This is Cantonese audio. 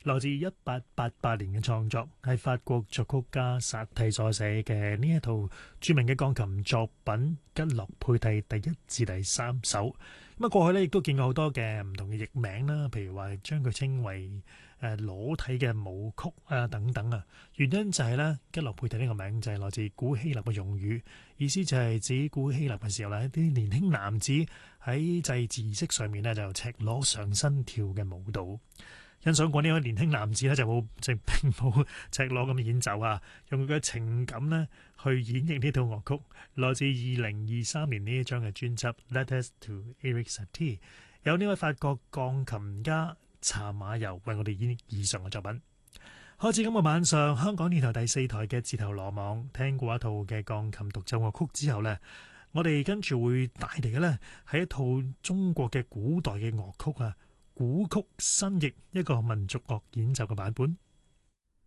來自1888年嘅創作，係法國作曲家薩蒂所寫嘅呢一套著名嘅鋼琴作品《吉洛佩蒂》第1至第3首。咁啊，過去咧亦都見過好多嘅唔同嘅譯名啦，譬如話將佢稱為裸體嘅舞曲啊等等啊。原因就係咧，吉洛佩蒂呢個名就係來自古希臘嘅用語，意思就係指古希臘嘅時候咧，啲年輕男子喺祭祀儀式上面咧就赤裸上身跳嘅舞蹈。欣賞過呢位年輕男子咧，就並冇赤裸咁演奏啊，用佢嘅情感咧去演繹呢套樂曲，來自2023年呢一張嘅專輯《Letters to Erik Satie》，有呢位法國鋼琴家查馬尤為我哋演繹以上嘅作品。開始今個晚上，香港電台第4台嘅自投羅網，聽過一套嘅鋼琴獨奏樂曲之後呢，我哋跟住會帶嚟嘅呢係一套中國嘅古代嘅樂曲啊。古曲新譯，一個民族樂演奏嘅版本。